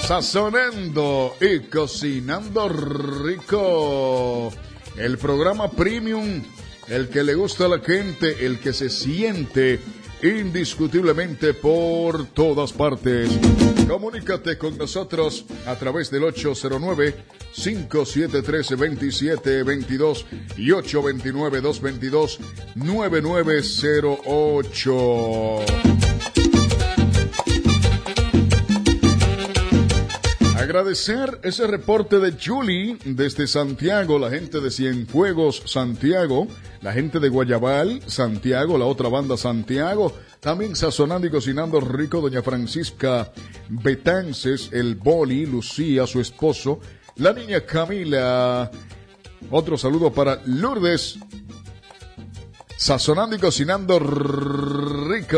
Sazonando y cocinando rico. El programa premium, el que le gusta a la gente, el que se siente indiscutiblemente por todas partes. Comunícate con nosotros a través del 809-573-2722 y 829-222-9908. Agradecer ese reporte de Julie desde Santiago, la gente de Cienfuegos, Santiago, la gente de Guayabal, Santiago, la otra banda Santiago, también sazonando y cocinando rico, doña Francisca Betances, el Boli, Lucía, su esposo, la niña Camila. Otro saludo para Lourdes, sazonando y cocinando rico.